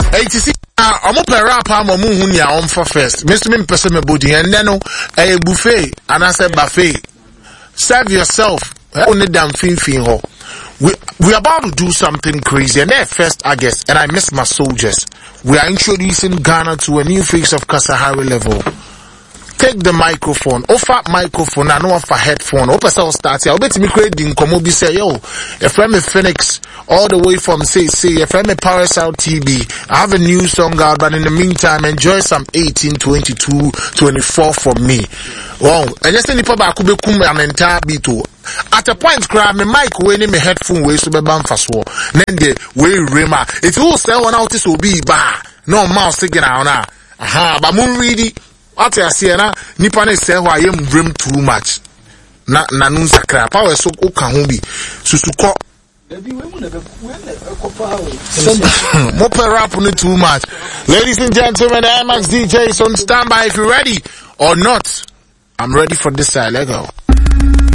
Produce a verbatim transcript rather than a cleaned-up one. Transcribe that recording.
eighty-six I'm up a rap am omu hu nia on for first. Mister me person me body and then no a buffet and I said buffet. Serve yourself. Only damn fin fin ho. We we about to do something crazy and then first I guess and I miss my soldiers. We are introducing Ghana to a new phase of Kasahari level. Take the microphone, offer microphone and offer headphone. Open sound start here. Bet me creating come be say yo, a friend me Phoenix all the way from say say a friend me Paris out T V. I have a new song out, but in the meantime enjoy some eighteen, twenty-two, twenty-four from me. Wow, and just any papa could be kum an entire beat. At a point grab me mic when me headphone way so be bam fast war. Then the way rema. It will sell one out this will be bar. No mouse again now. Aha, but moon ready. Ati asiena nipa ne se ho ayem vrem too much na nanu sakra power so oka ho bi susuko Baby, we will never, we will never copper. Mope rap on it too much. Ladies and gentlemen, the M X D J is on standby if you're ready or not. I'm ready for this side. Let go.